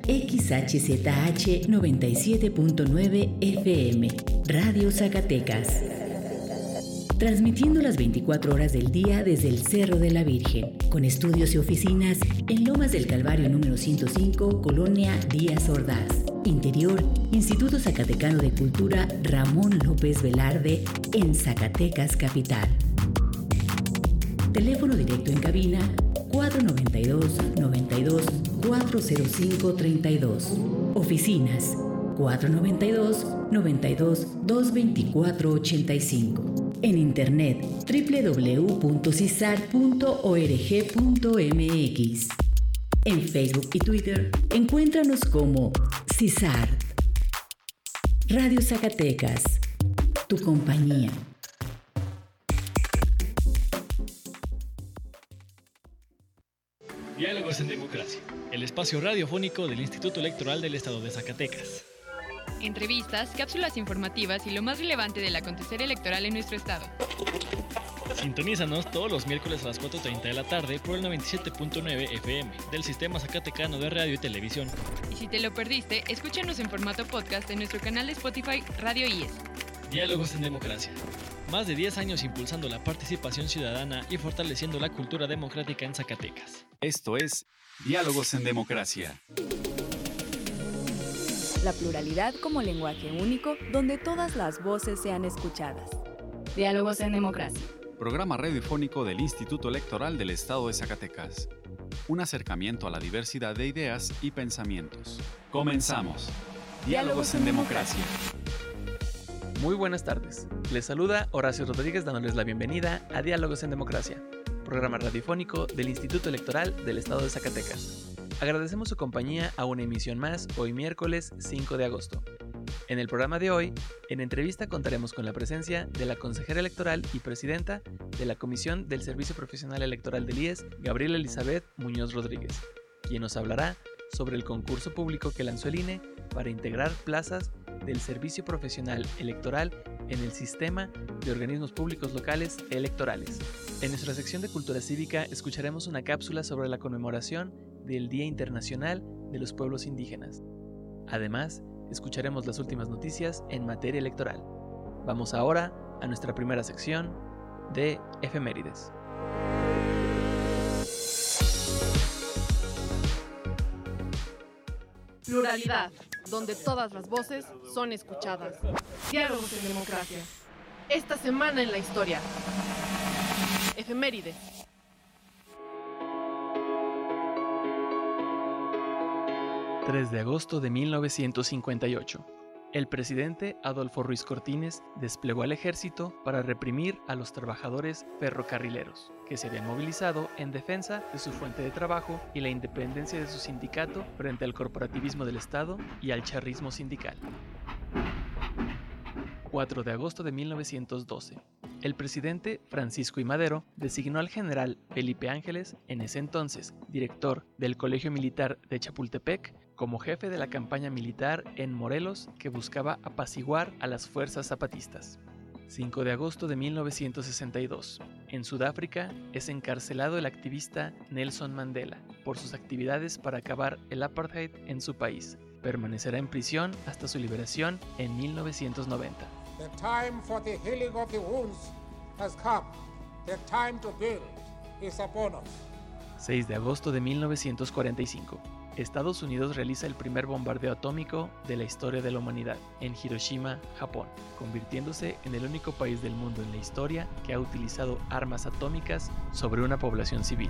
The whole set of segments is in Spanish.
XHZH 97.9 FM, Radio Zacatecas. Transmitiendo las 24 horas del día desde el Cerro de la Virgen, con estudios y oficinas en Lomas del Calvario número 105, Colonia Díaz Ordaz. Interior, Instituto Zacatecano de Cultura Ramón López Velarde, en Zacatecas Capital. Teléfono directo en cabina 492-92-405-32. Oficinas 492-92-224-85. En internet www.cisart.org.mx. En Facebook y Twitter encuéntranos como Cisart. Radio Zacatecas, tu compañía. Diálogos en Democracia, el espacio radiofónico del Instituto Electoral del Estado de Zacatecas. Entrevistas, cápsulas informativas y lo más relevante del acontecer electoral en nuestro estado. Sintonízanos todos los miércoles a las 4:30 de la tarde por el 97.9 FM del Sistema Zacatecano de Radio y Televisión. Y si te lo perdiste, escúchanos en formato podcast en nuestro canal de Spotify Radio IES. Diálogos en Democracia. Más de 10 años impulsando la participación ciudadana y fortaleciendo la cultura democrática en Zacatecas. Esto es Diálogos en Democracia. La pluralidad como lenguaje único donde todas las voces sean escuchadas. Diálogos en Democracia. Programa radiofónico del Instituto Electoral del Estado de Zacatecas. Un acercamiento a la diversidad de ideas y pensamientos. Comenzamos. Diálogos en Democracia. Muy buenas tardes. Les saluda Horacio Rodríguez dándoles la bienvenida a Diálogos en Democracia, programa radiofónico del Instituto Electoral del Estado de Zacatecas. Agradecemos su compañía a una emisión más hoy miércoles 5 de agosto. En el programa de hoy, en entrevista contaremos con la presencia de la consejera electoral y presidenta de la Comisión del Servicio Profesional Electoral del IES, Gabriela Elizabeth Muñoz Rodríguez, quien nos hablará sobre el concurso público que lanzó el INE para integrar plazas del Servicio Profesional Electoral en el sistema de organismos públicos locales electorales. En nuestra sección de Cultura Cívica escucharemos una cápsula sobre la conmemoración del Día Internacional de los Pueblos Indígenas. Además, escucharemos las últimas noticias en materia electoral. Vamos ahora a nuestra primera sección de Efemérides. Pluralidad, donde todas las voces son escuchadas. Diálogos en Democracia. Esta semana en la historia. Efemérides. ...3 de agosto de 1958... el presidente Adolfo Ruiz Cortines desplegó al ejército para reprimir a los trabajadores ferrocarrileros, que se habían movilizado en defensa de su fuente de trabajo y la independencia de su sindicato frente al corporativismo del Estado y al charrismo sindical. 4 de agosto de 1912... el presidente Francisco I. Madero designó al general Felipe Ángeles, en ese entonces director del Colegio Militar de Chapultepec, como jefe de la campaña militar en Morelos que buscaba apaciguar a las fuerzas zapatistas. 5 de agosto de 1962. En Sudáfrica es encarcelado el activista Nelson Mandela por sus actividades para acabar el apartheid en su país. Permanecerá en prisión hasta su liberación en 1990. The time for the healing of the wounds has come. The time to build is upon us. 6 de agosto de 1945. Estados Unidos realiza el primer bombardeo atómico de la historia de la humanidad en Hiroshima, Japón, convirtiéndose en el único país del mundo en la historia que ha utilizado armas atómicas sobre una población civil.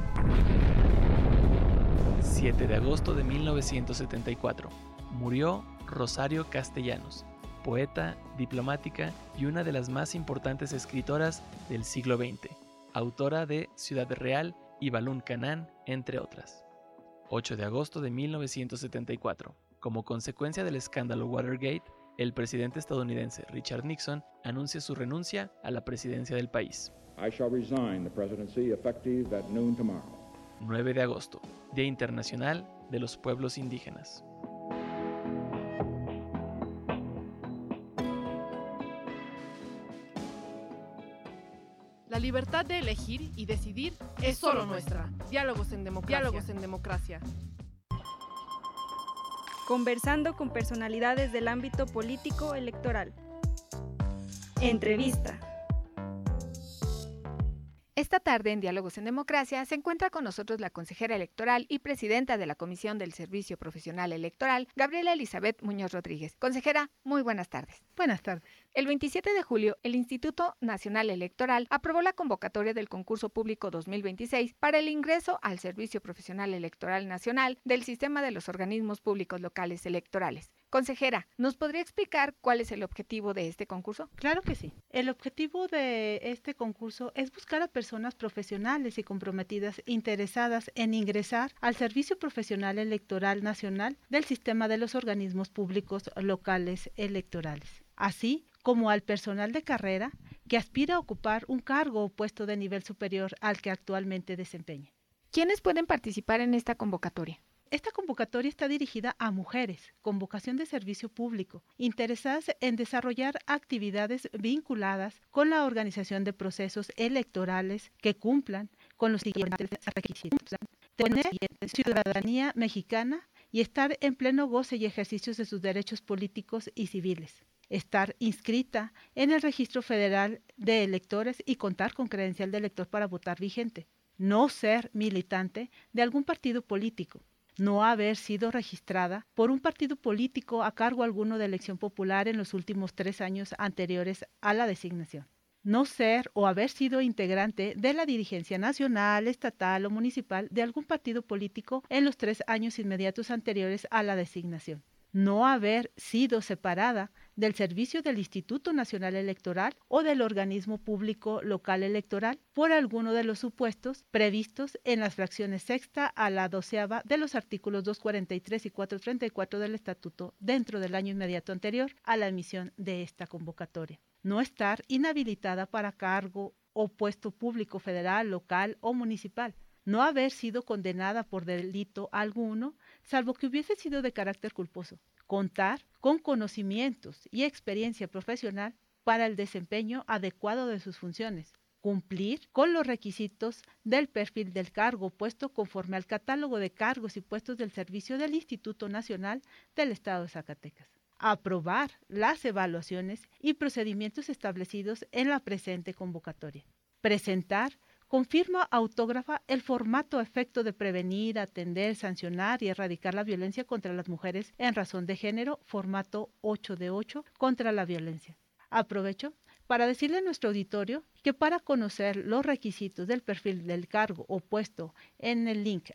7 de agosto de 1974. Murió Rosario Castellanos, poeta, diplomática y una de las más importantes escritoras del siglo XX, autora de Ciudad Real y Balún Canán, entre otras. 8 de agosto de 1974. Como consecuencia del escándalo Watergate, el presidente estadounidense Richard Nixon anuncia su renuncia a la presidencia del país. I shall resign the presidency effective at noon tomorrow. 9 de agosto, Día Internacional de los Pueblos Indígenas. La libertad de elegir y decidir es solo nuestra. Diálogos en democracia. Conversando con personalidades del ámbito político electoral. Entrevista. Esta tarde en Diálogos en Democracia se encuentra con nosotros la consejera electoral y presidenta de la Comisión del Servicio Profesional Electoral, Gabriela Elizabeth Muñoz Rodríguez. Consejera, muy buenas tardes. Buenas tardes. El 27 de julio, el Instituto Nacional Electoral aprobó la convocatoria del concurso público 2026 para el ingreso al Servicio Profesional Electoral Nacional del Sistema de los Organismos Públicos Locales Electorales. Consejera, ¿nos podría explicar cuál es el objetivo de este concurso? Claro que sí. El objetivo de este concurso es buscar a personas profesionales y comprometidas interesadas en ingresar al Servicio Profesional Electoral Nacional del Sistema de los Organismos Públicos Locales Electorales, así como al personal de carrera que aspira a ocupar un cargo o puesto de nivel superior al que actualmente desempeña. ¿Quiénes pueden participar en esta convocatoria? Esta convocatoria está dirigida a mujeres con vocación de servicio público, interesadas en desarrollar actividades vinculadas con la organización de procesos electorales que cumplan con los siguientes requisitos: tener ciudadanía mexicana y estar en pleno goce y ejercicios de sus derechos políticos y civiles, estar inscrita en el Registro Federal de Electores y contar con credencial de elector para votar vigente, no ser militante de algún partido político, no haber sido registrada por un partido político a cargo alguno de elección popular en los últimos 3 años anteriores a la designación, no ser o haber sido integrante de la dirigencia nacional, estatal o municipal de algún partido político en los 3 años inmediatos anteriores a la designación, no haber sido separada del servicio del Instituto Nacional Electoral o del organismo público local electoral por alguno de los supuestos previstos en las fracciones sexta a la 12ª de los artículos 243 y 434 del Estatuto dentro del año inmediato anterior a la emisión de esta convocatoria. No estar inhabilitada para cargo o puesto público federal, local o municipal. No haber sido condenada por delito alguno, salvo que hubiese sido de carácter culposo. Contar con conocimientos y experiencia profesional para el desempeño adecuado de sus funciones. Cumplir con los requisitos del perfil del cargo puesto conforme al catálogo de cargos y puestos del servicio del Instituto Nacional del Estado de Zacatecas. Aprobar las evaluaciones y procedimientos establecidos en la presente convocatoria. Presentar con firma autógrafa el formato a efecto de prevenir, atender, sancionar y erradicar la violencia contra las mujeres en razón de género, formato 8 de 8 contra la violencia. Aprovecho para decirle a nuestro auditorio que para conocer los requisitos del perfil del cargo o puesto en el link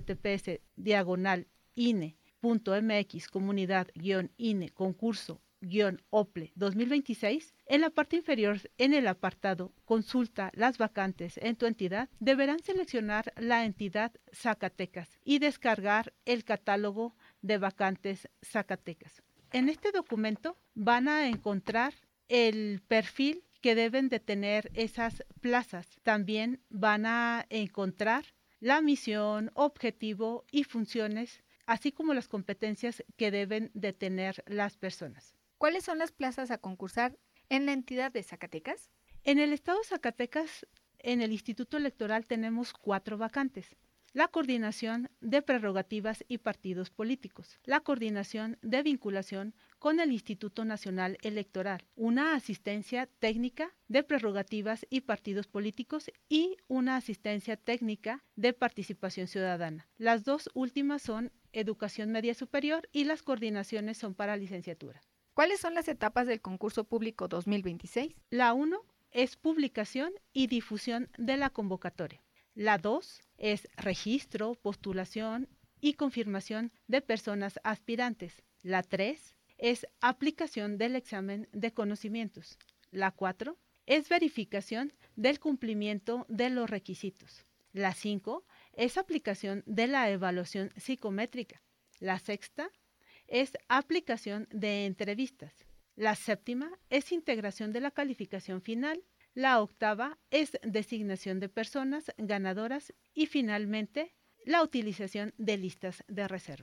https://ine.mx comunidad-ine concurso-OPLE 2026, en la parte inferior, en el apartado Consulta las vacantes en tu entidad, deberán seleccionar la entidad Zacatecas y descargar el catálogo de vacantes Zacatecas. En este documento van a encontrar el perfil que deben de tener esas plazas. También van a encontrar la misión, objetivo y funciones, así como las competencias que deben de tener las personas. ¿Cuáles son las plazas a concursar en la entidad de Zacatecas? En el estado de Zacatecas, en el Instituto Electoral tenemos 4 vacantes. La coordinación de prerrogativas y partidos políticos, la coordinación de vinculación con el Instituto Nacional Electoral, una asistencia técnica de prerrogativas y partidos políticos y una asistencia técnica de participación ciudadana. Las 2 últimas son educación media superior y las coordinaciones son para licenciatura. ¿Cuáles son las etapas del concurso público 2026? La 1 es publicación y difusión de la convocatoria. La 2 es registro, postulación y confirmación de personas aspirantes. La 3 es aplicación del examen de conocimientos. La 4 es verificación del cumplimiento de los requisitos. La 5 es aplicación de la evaluación psicométrica. La 6ª es aplicación de entrevistas. La 7ª es integración de la calificación final. La 8ª es designación de personas ganadoras y finalmente la utilización de listas de reserva.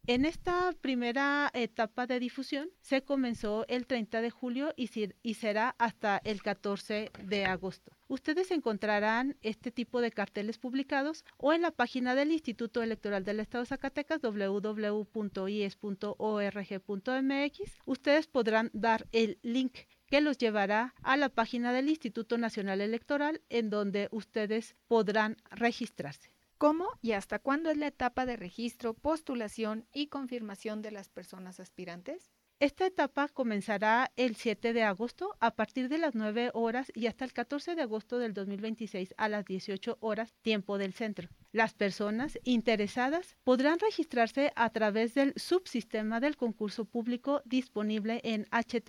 En esta primera etapa de difusión se comenzó el 30 de julio y será hasta el 14 de agosto. Ustedes encontrarán este tipo de carteles publicados o en la página del Instituto Electoral del Estado de Zacatecas, www.ies.org.mx. Ustedes podrán dar el link que los llevará a la página del Instituto Nacional Electoral, en donde ustedes podrán registrarse. ¿Cómo y hasta cuándo es la etapa de registro, postulación y confirmación de las personas aspirantes? Esta etapa comenzará el 7 de agosto a partir de las 9 horas y hasta el 14 de agosto del 2026 a las 18 horas, tiempo del centro. Las personas interesadas podrán registrarse a través del subsistema del concurso público disponible en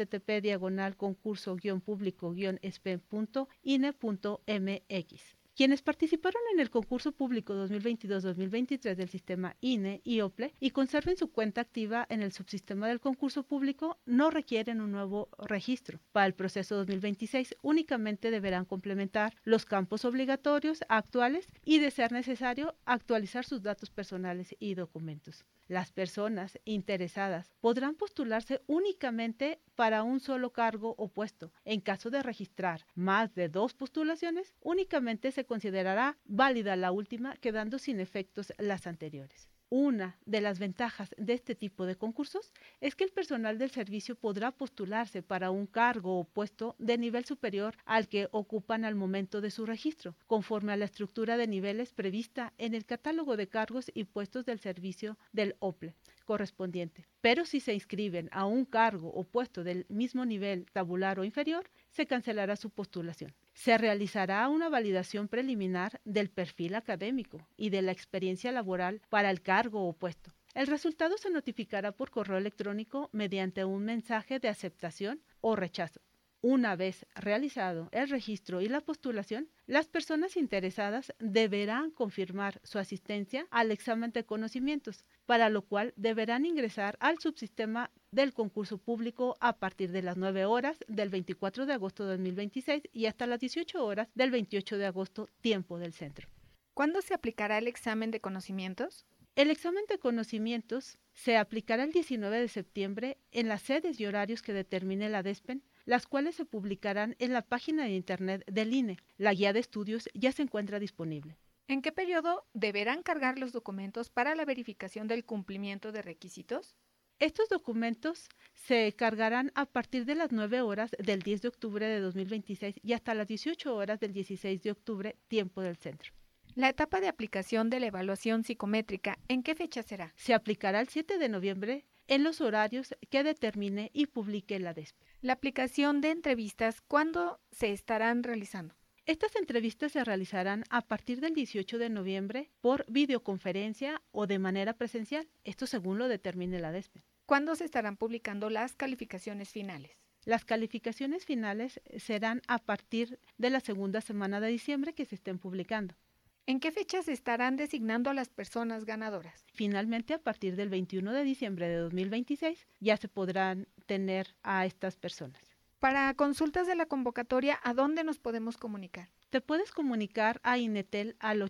http://concurso-público-spen.ine.mx. Quienes participaron en el concurso público 2022-2023 del sistema INE y OPLE y conserven su cuenta activa en el subsistema del concurso público no requieren un nuevo registro. Para el proceso 2026 únicamente deberán complementar los campos obligatorios actuales y, de ser necesario, actualizar sus datos personales y documentos. Las personas interesadas podrán postularse únicamente para un solo cargo o puesto. En caso de registrar más de 2 postulaciones, únicamente se considerará válida la última, quedando sin efectos las anteriores. Una de las ventajas de este tipo de concursos es que el personal del servicio podrá postularse para un cargo o puesto de nivel superior al que ocupan al momento de su registro, conforme a la estructura de niveles prevista en el catálogo de cargos y puestos del servicio del OPLE correspondiente. Pero si se inscriben a un cargo o puesto del mismo nivel tabular o inferior, se cancelará su postulación. Se realizará una validación preliminar del perfil académico y de la experiencia laboral para el cargo o puesto. El resultado se notificará por correo electrónico mediante un mensaje de aceptación o rechazo. Una vez realizado el registro y la postulación, las personas interesadas deberán confirmar su asistencia al examen de conocimientos, para lo cual deberán ingresar al subsistema del concurso público a partir de las 9 horas del 24 de agosto de 2026 y hasta las 18 horas del 28 de agosto, tiempo del centro. ¿Cuándo se aplicará el examen de conocimientos? El examen de conocimientos se aplicará el 19 de septiembre en las sedes y horarios que determine la DESPEN, las cuales se publicarán en la página de internet del INE. La guía de estudios ya se encuentra disponible. ¿En qué periodo deberán cargar los documentos para la verificación del cumplimiento de requisitos? Estos documentos se cargarán a partir de las 9 horas del 10 de octubre de 2026 y hasta las 18 horas del 16 de octubre, tiempo del centro. La etapa de aplicación de la evaluación psicométrica, ¿en qué fecha será? Se aplicará el 7 de noviembre en los horarios que determine y publique la DESPEN. La aplicación de entrevistas, ¿cuándo se estarán realizando? Estas entrevistas se realizarán a partir del 18 de noviembre por videoconferencia o de manera presencial, esto según lo determine la DESPEN. ¿Cuándo se estarán publicando las calificaciones finales? Las calificaciones finales serán a partir de la segunda semana de diciembre que se estén publicando. ¿En qué fecha se estarán designando a las personas ganadoras? Finalmente, a partir del 21 de diciembre de 2026 ya se podrán tener a estas personas. Para consultas de la convocatoria, ¿a dónde nos podemos comunicar? Te puedes comunicar a Inetel al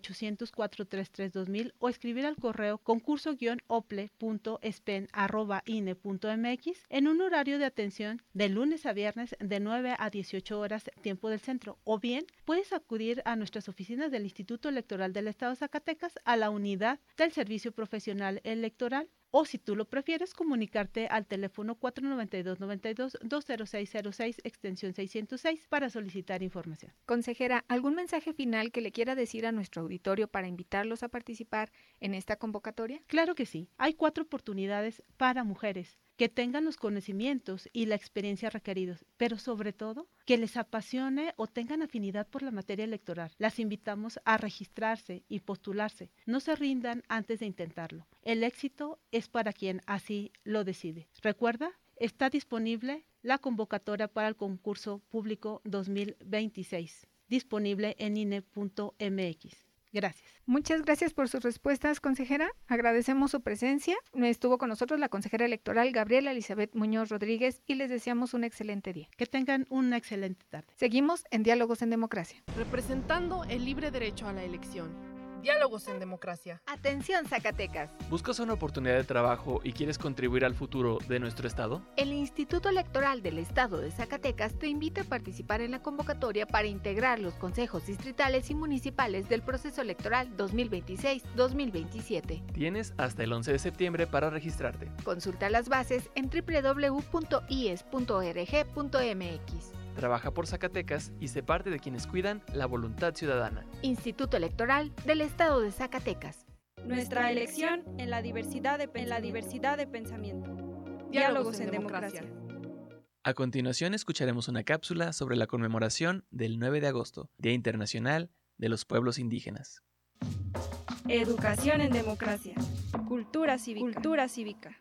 800-433-2000 o escribir al correo concurso-ople.spen@ine.mx en un horario de atención de lunes a viernes de 9 a 18 horas, tiempo del centro. O bien, puedes acudir a nuestras oficinas del Instituto Electoral del Estado de Zacatecas a la unidad del Servicio Profesional Electoral. O si tú lo prefieres, comunicarte al teléfono 492-92-20606 extensión 606 para solicitar información. Consejera, ¿algún mensaje final que le quiera decir a nuestro auditorio para invitarlos a participar en esta convocatoria? Claro que sí. Hay 4 oportunidades para mujeres que tengan los conocimientos y la experiencia requeridos, pero sobre todo que les apasione o tengan afinidad por la materia electoral. Las invitamos a registrarse y postularse. No se rindan antes de intentarlo. El éxito es para quien así lo decide. Recuerda, está disponible la convocatoria para el concurso público 2026, disponible en INE.mx. Gracias. Muchas gracias por sus respuestas, consejera. Agradecemos su presencia. Estuvo con nosotros la consejera electoral Gabriela Elizabeth Muñoz Rodríguez y les deseamos un excelente día. Que tengan una excelente tarde. Seguimos en Diálogos en Democracia. Representando el libre derecho a la elección. Diálogos en Democracia. Atención, Zacatecas. ¿Buscas una oportunidad de trabajo y quieres contribuir al futuro de nuestro estado? El Instituto Electoral del Estado de Zacatecas te invita a participar en la convocatoria para integrar los consejos distritales y municipales del proceso electoral 2026-2027. Tienes hasta el 11 de septiembre para registrarte. Consulta las bases en www.ies.org.mx. Trabaja por Zacatecas y sé parte de quienes cuidan la voluntad ciudadana. Instituto Electoral del Estado de Zacatecas. Nuestra elección en la diversidad de pensamiento. Diálogos en Democracia. A continuación escucharemos una cápsula sobre la conmemoración del 9 de agosto, Día Internacional de los Pueblos Indígenas. Educación en democracia. Cultura cívica.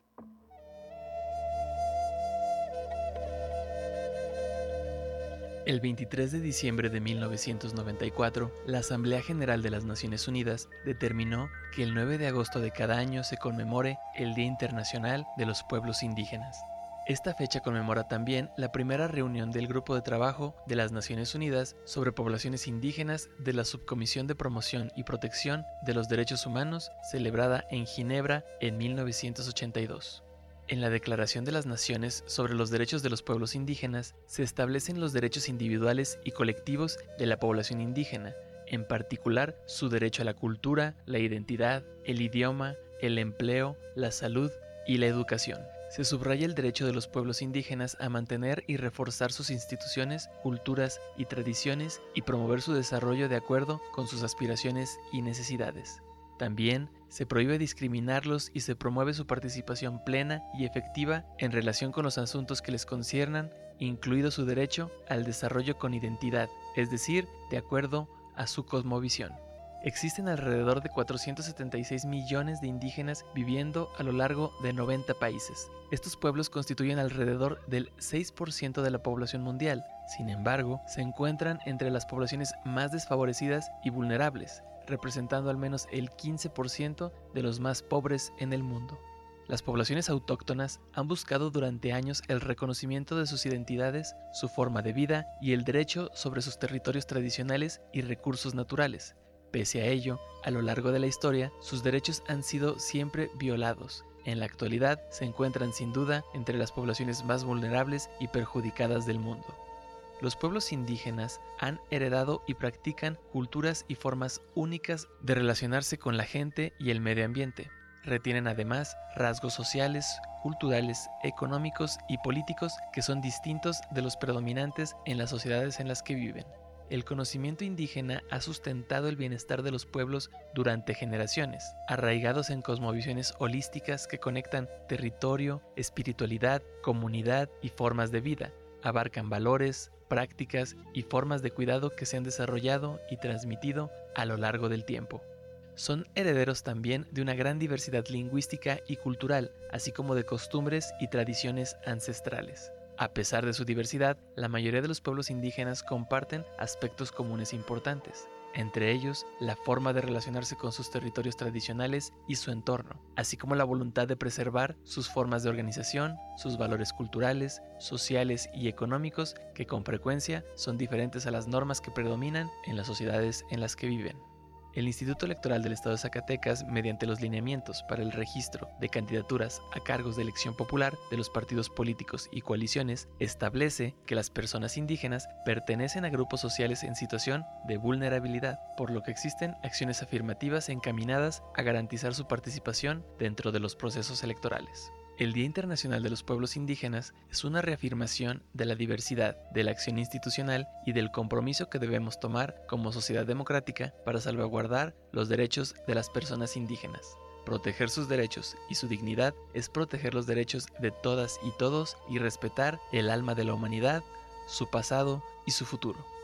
El 23 de diciembre de 1994, la Asamblea General de las Naciones Unidas determinó que el 9 de agosto de cada año se conmemore el Día Internacional de los Pueblos Indígenas. Esta fecha conmemora también la primera reunión del Grupo de Trabajo de las Naciones Unidas sobre Poblaciones Indígenas de la Subcomisión de Promoción y Protección de los Derechos Humanos, celebrada en Ginebra en 1982. En la Declaración de las Naciones sobre los Derechos de los Pueblos Indígenas se establecen los derechos individuales y colectivos de la población indígena, en particular su derecho a la cultura, la identidad, el idioma, el empleo, la salud y la educación. Se subraya el derecho de los pueblos indígenas a mantener y reforzar sus instituciones, culturas y tradiciones y promover su desarrollo de acuerdo con sus aspiraciones y necesidades. También se prohíbe discriminarlos y se promueve su participación plena y efectiva en relación con los asuntos que les conciernan, incluido su derecho al desarrollo con identidad, es decir, de acuerdo a su cosmovisión. Existen alrededor de 476 millones de indígenas viviendo a lo largo de 90 países. Estos pueblos constituyen alrededor del 6% de la población mundial. Sin embargo, se encuentran entre las poblaciones más desfavorecidas y vulnerables, representando al menos el 15% de los más pobres en el mundo. Las poblaciones autóctonas han buscado durante años el reconocimiento de sus identidades, su forma de vida y el derecho sobre sus territorios tradicionales y recursos naturales. Pese a ello, a lo largo de la historia, sus derechos han sido siempre violados. En la actualidad, se encuentran sin duda entre las poblaciones más vulnerables y perjudicadas del mundo. Los pueblos indígenas han heredado y practican culturas y formas únicas de relacionarse con la gente y el medio ambiente. Retienen además rasgos sociales, culturales, económicos y políticos que son distintos de los predominantes en las sociedades en las que viven. El conocimiento indígena ha sustentado el bienestar de los pueblos durante generaciones, arraigados en cosmovisiones holísticas que conectan territorio, espiritualidad, comunidad y formas de vida. Abarcan valores, prácticas y formas de cuidado que se han desarrollado y transmitido a lo largo del tiempo. Son herederos también de una gran diversidad lingüística y cultural, así como de costumbres y tradiciones ancestrales. A pesar de su diversidad, la mayoría de los pueblos indígenas comparten aspectos comunes importantes, entre ellos la forma de relacionarse con sus territorios tradicionales y su entorno, así como la voluntad de preservar sus formas de organización, sus valores culturales, sociales y económicos que con frecuencia son diferentes a las normas que predominan en las sociedades en las que viven. El Instituto Electoral del Estado de Zacatecas, mediante los lineamientos para el registro de candidaturas a cargos de elección popular de los partidos políticos y coaliciones, establece que las personas indígenas pertenecen a grupos sociales en situación de vulnerabilidad, por lo que existen acciones afirmativas encaminadas a garantizar su participación dentro de los procesos electorales. El Día Internacional de los Pueblos Indígenas es una reafirmación de la diversidad, de la acción institucional y del compromiso que debemos tomar como sociedad democrática para salvaguardar los derechos de las personas indígenas. Proteger sus derechos y su dignidad es proteger los derechos de todas y todos y respetar el alma de la humanidad, su pasado y su futuro.